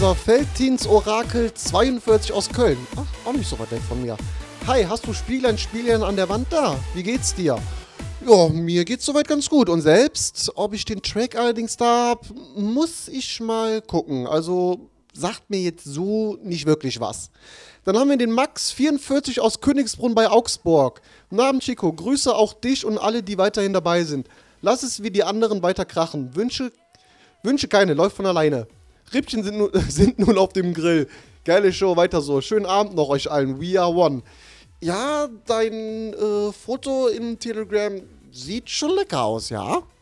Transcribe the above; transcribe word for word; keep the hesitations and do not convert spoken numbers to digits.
unser Felddienst-Orakel zweiundvierzig aus Köln. Ach, auch nicht so weit weg von mir. Hi, hast du Spieglein, Spieglein an der Wand da? Wie geht's dir? Ja, mir geht's soweit ganz gut. Und selbst, ob ich den Track allerdings da hab, muss ich mal gucken. Also, sagt mir jetzt so nicht wirklich was. Dann haben wir den Max vierundvierzig aus Königsbrunn bei Augsburg. Guten Abend, Chico. Grüße auch dich und alle, die weiterhin dabei sind. Lass es wie die anderen weiter krachen. Wünsche, Wünsche keine, läuft von alleine. Rippchen sind, nu, sind nun auf dem Grill. Geile Show, weiter so. Schönen Abend noch euch allen. We are one. Ja, dein äh, Foto im Telegram sieht schon lecker aus, ja?